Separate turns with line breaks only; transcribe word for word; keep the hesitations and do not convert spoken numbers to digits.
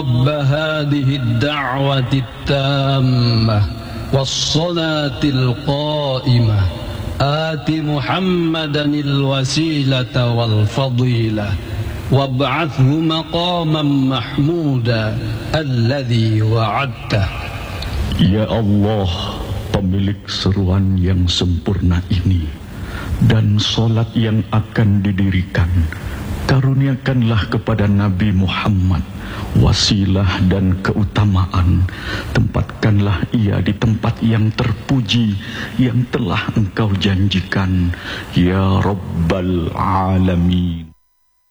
رب هذه الدعوة التامة والصلاة القائمة آت محمدا الوسيلة والفضيلة وابعثه مقاما محمودا الذي وعدته.
Ya Allah, pemilik seruan yang sempurna ini dan salat yang akan didirikan, karuniakanlah kepada Nabi Muhammad wasilah dan keutamaan. Tempatkanlah ia di tempat yang terpuji yang telah Engkau janjikan, ya Rabbal Alamin.